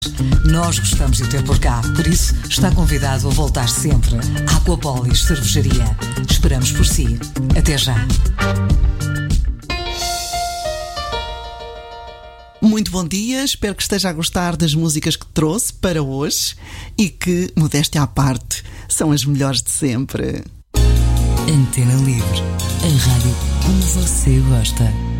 Nós gostamos de ter por cá, por isso está convidado a voltar sempre. Aquapolis Cervejaria. Esperamos por si. Até já. Muito bom dia, espero que esteja a gostar das músicas que trouxe para hoje e que, modéstia à parte, são as melhores de sempre. Antena Livre, a rádio como você gosta.